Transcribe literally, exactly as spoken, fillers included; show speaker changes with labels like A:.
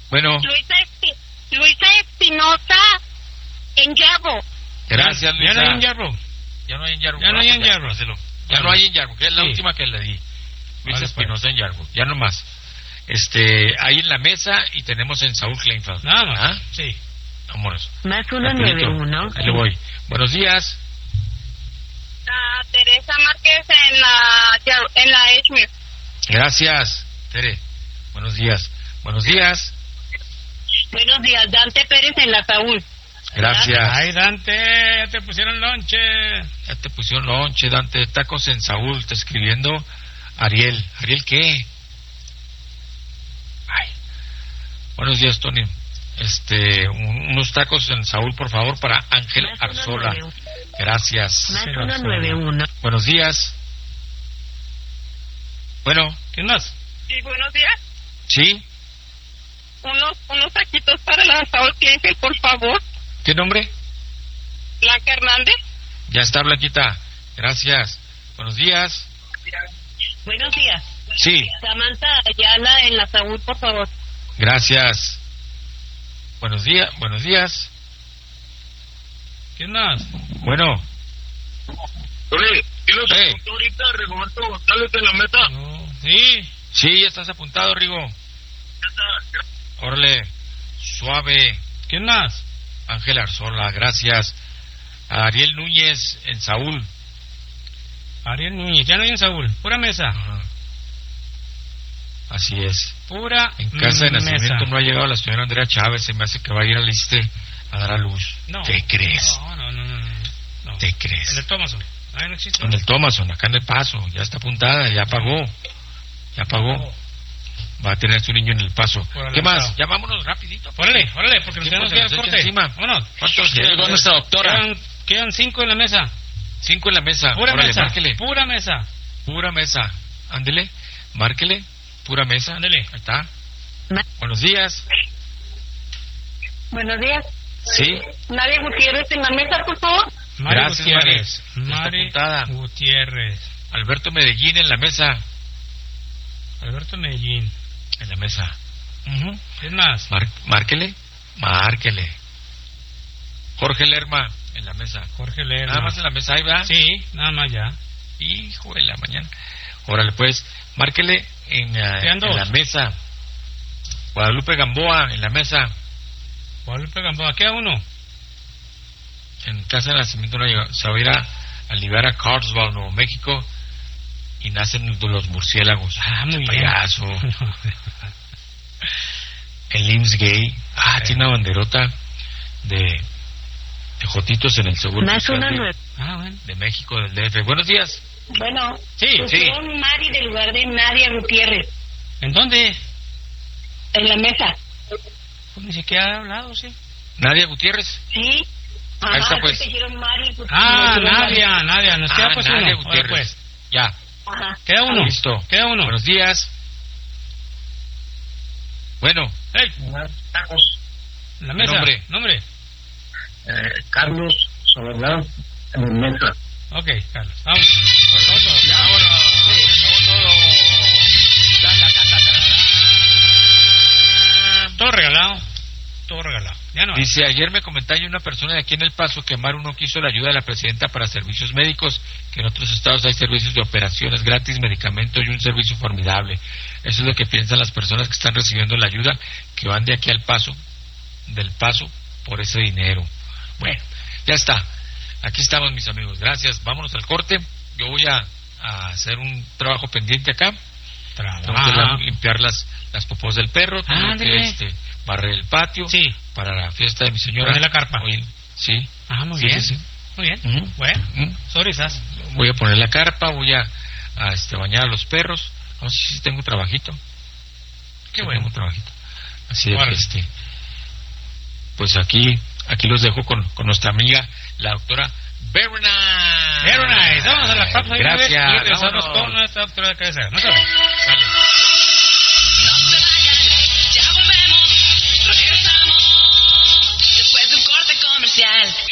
A: Bueno.
B: Luisa, Espi- Luisa Espinosa en Yarbo.
A: Gracias, Luisa.
C: Ya no hay en Yarbo.
A: Ya no hay en Yarbo.
C: Ya no hay en Yarbo.
A: Ya, ya no hay en Yarbo, que es la
C: Sí.
A: última que le di. Luisa
C: Vale,
A: Espinosa en Yarbo. Ya no más. Este, ahí en la mesa y tenemos en Saúl Kleinfeld.
C: Nada más.
A: ¿Ah?
C: Sí.
A: Vámonos.
D: Más uno nueve
A: Rapidito.
D: uno.
A: Ahí le voy. Buenos días.
B: Ah, Teresa Márquez en la, Yar- en la Edgemere.
A: Gracias, Tere. Buenos días. Buenos días.
B: Buenos días, Dante Pérez en la Saúl.
A: Gracias.
C: Ay, Dante, ya te pusieron lonche.
A: Ya te pusieron lonche, Dante. Tacos en Saúl. Te escribiendo Ariel. ¿Ariel qué? Ay. Buenos días, Tony. Este, un- unos tacos en Saúl, por favor, para Ángel
D: Más uno
A: Arzola.
D: nueve uno.
A: Gracias.
D: Más uno nueve uno.
A: Buenos días. Bueno,
C: ¿Quién más?
B: Sí, buenos días.
A: ¿sí?
B: Unos, unos taquitos para la Saúl Kleinfeld, por favor.
A: ¿Qué nombre?
B: Blanca Hernández.
A: Ya está, Blanquita. Gracias. Buenos días.
B: Buenos días.
A: Sí,
B: Samantha Ayala en la Saúl, por favor.
A: gracias. Buenos días. Buenos días.
C: ¿Quién más?
A: Bueno,
E: Oye, ¿y los
A: Hey.
E: apuntó ahorita Rigoberto González en la meta?
C: No. Sí.
A: sí, ya estás apuntado, Rigo.
E: Ya está.
A: Órale, suave.
C: ¿Quién más?
A: Ángel Arzola, gracias. Ariel Núñez en Saúl.
C: Ariel Núñez. Ya no hay en Saúl. Pura mesa.
A: Ajá. Así es.
C: Pura
A: En casa de
C: mesa.
A: nacimiento no ha llegado la señora Andrea Chávez. Se me hace que va a ir al ISSSTE a dar a luz.
C: No.
A: ¿Te crees?
C: No, no, no, no. no. no.
A: ¿Te crees?
C: En el Thomason. Ahí no existe.
A: En el Thomason, acá en El Paso. Ya está apuntada, ya pagó. Ya pagó. Va a tener su niño en El Paso.
C: Por
A: ¿Qué más?
C: adelantado.
A: Ya vámonos rapidito.
C: Órale, órale, porque nos
A: Tiempo
C: tenemos
A: se
C: que ir
A: nos
C: al
A: echa
C: corte.
A: encima.
C: Vámonos.
A: ¿Cuántos
C: Ya
A: quedan?
C: llegó nuestra doctora. Quedan, quedan cinco en la mesa.
A: Cinco en la mesa.
C: Pura
A: Órale,
C: mesa.
A: márquele.
C: Pura mesa.
A: Pura mesa. Ándele. Márquele. Pura mesa.
C: Ándele.
A: Ahí está.
D: Ma-
A: Buenos días.
B: Buenos días.
A: Sí.
B: Nadia Gutiérrez en la mesa, por favor.
C: Mari
A: Gracias,
C: Gutiérrez.
A: Mari. Ya está
C: Mari
A: apuntada.
C: Gutiérrez.
A: Alberto Medellín en la mesa.
C: Alberto Medellín.
A: En la mesa. Ujú.
C: ¿Quién más?
A: Mar- márquele. Márquele. Jorge Lerma en la mesa.
C: Jorge Lerma.
A: Nada más en la mesa, ahí va.
C: Sí, nada más ya.
A: Hijo de la mañana. Órale, pues, márquele en, eh,
C: Quedan
A: en
C: dos.
A: la mesa. Guadalupe Gamboa en la mesa.
C: Guadalupe Gamboa. Queda uno.
A: En casa de nacimiento no llegó. Se va a ir a, a liberar a Carlsbad, Nuevo México, y nacen los murciélagos.
C: Ah, muy
A: Qué
C: bien.
A: payaso. El I M S S gay. Ah,
C: Sí.
A: tiene una banderota de, de jotitos en el seguro
D: Más
A: social
D: uno
A: de,
D: nueve.
C: Ah, bueno.
A: de México, del D F. Buenos días.
B: Bueno,
A: Sí, sí.
B: pusieron Mari del lugar de Nadia Gutiérrez
C: ¿En dónde?
B: en la mesa.
C: Pues ni siquiera ha hablado, sí.
A: Nadia Gutiérrez.
B: Sí. Ajá,
A: Ahí está, pues.
B: te dijeron Mari. pues,
C: Ah,
B: te dijeron
C: Nadia, Nadia. Nos queda
A: Ah,
C: pues
A: Nadia
C: uno.
A: Gutiérrez.
C: Ahora, pues.
A: Ya.
B: Mari. Ajá.
C: Queda uno.
A: Listo.
C: Queda uno.
A: Buenos días. Bueno,
C: Hey,
E: Tacos.
C: la mesa.
A: nombre?
C: Nombre.
E: Eh, Carlos Soledad en la mesa.
C: Ok, Carlos. Vamos. Vamos todos.
A: Ya, vámonos. Se acabó todo. Ta, ta, ta, ta, ta.
C: Todo regalado. Todo regalado. Ya no hay.
A: Dice, ayer me comentaba una persona de aquí en El Paso que Maru no quiso la ayuda de la presidenta para servicios médicos, que en otros estados hay servicios de operaciones gratis, medicamentos y un servicio formidable. Eso es lo que piensan las personas que están recibiendo la ayuda, que van de aquí al Paso, del Paso, por ese dinero. Bueno, ya está. Aquí estamos, mis amigos. Gracias. Vámonos al corte. Yo voy a, a hacer un trabajo pendiente acá. Tengo que
C: Trabaja.
A: limpiar las, las popós del perro, tengo que
C: Ándele.
A: este, barrer el patio
C: Sí.
A: para la fiesta de mi señora.
C: Poner la carpa.
A: Hoy- sí.
C: Ah, muy
A: Sí,
C: bien.
A: sí, sí.
C: Muy bien.
A: Ujú.
C: Bueno,
A: Ujú.
C: sorisas.
A: Voy a poner la carpa, voy a, a, este, bañar a los perros. No sé si tengo trabajito.
C: Qué
A: Sí,
C: bueno.
A: tengo trabajito. Así de que,
C: Órale.
A: este, pues aquí, aquí los dejo con, con nuestra amiga, la doctora Verona.
C: Very nice. Vamos a la pausa de una vez
A: Gracias.
C: y regresamos
A: Vámonos.
C: con nuestra doctora de cabecera. No se vayan.
A: Sale.
F: No se vayan, ya volvemos, regresamos después de un corte comercial.